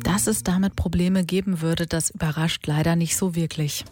Dass es damit Probleme geben würde, das überrascht leider nicht so wirklich.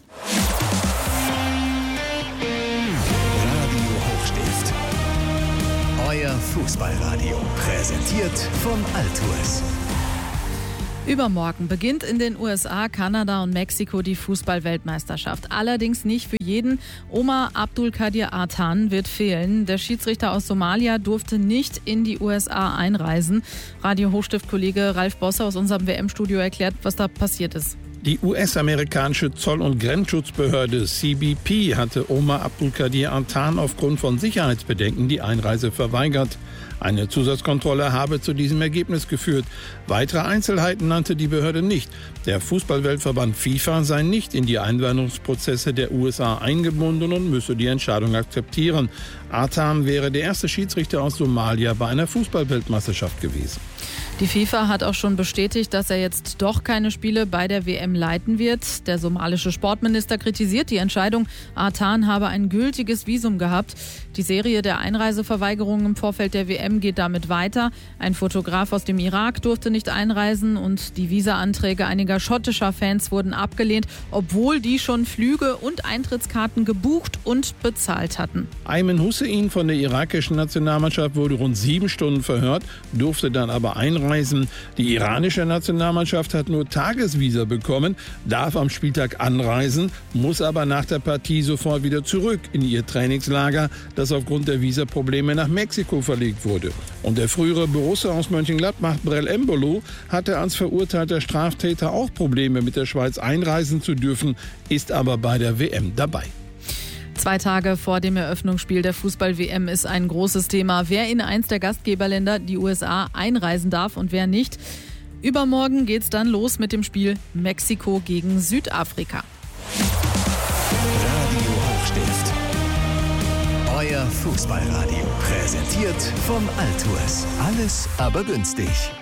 Radio Hochstift. Euer Fußballradio. Präsentiert von Altours. Übermorgen beginnt in den USA, Kanada und Mexiko die Fußball-Weltmeisterschaft. Allerdings nicht für jeden. Omar Abdulkadir Artan wird fehlen. Der Schiedsrichter aus Somalia durfte nicht in die USA einreisen. Radio Hochstift-Kollege Ralf Bosse aus unserem WM-Studio erklärt, was da passiert ist. Die US-amerikanische Zoll- und Grenzschutzbehörde CBP hatte Omar Abdulkadir Artan aufgrund von Sicherheitsbedenken die Einreise verweigert. Eine Zusatzkontrolle habe zu diesem Ergebnis geführt. Weitere Einzelheiten nannte die Behörde nicht. Der Fußballweltverband FIFA sei nicht in die Einwanderungsprozesse der USA eingebunden und müsse die Entscheidung akzeptieren. Artan wäre der erste Schiedsrichter aus Somalia bei einer Fußballweltmeisterschaft gewesen. Die FIFA hat auch schon bestätigt, dass er jetzt doch keine Spiele bei der WM leiten wird. Der somalische Sportminister kritisiert die Entscheidung. Artan habe ein gültiges Visum gehabt. Die Serie der Einreiseverweigerungen im Vorfeld der WM geht damit weiter. Ein Fotograf aus dem Irak durfte nicht einreisen und die Visa-Anträge einiger schottischer Fans wurden abgelehnt, obwohl die schon Flüge und Eintrittskarten gebucht und bezahlt hatten. Ayman Hussein von der irakischen Nationalmannschaft wurde rund 7 Stunden verhört, durfte dann aber einreisen. Die iranische Nationalmannschaft hat nur Tagesvisa bekommen, darf am Spieltag anreisen, muss aber nach der Partie sofort wieder zurück in ihr Trainingslager, das aufgrund der Visaprobleme nach Mexiko verlegt wurde. Und der frühere Borussia aus Mönchengladbach, Brel Embolo, hatte als verurteilter Straftäter auch Probleme mit der Schweiz einreisen zu dürfen, ist aber bei der WM dabei. 2 Tage vor dem Eröffnungsspiel der Fußball-WM ist ein großes Thema, wer in eins der Gastgeberländer, die USA, einreisen darf und wer nicht. Übermorgen geht's dann los mit dem Spiel Mexiko gegen Südafrika. Radio Hochstift. Euer Fußballradio. Präsentiert von Altours. Alles aber günstig.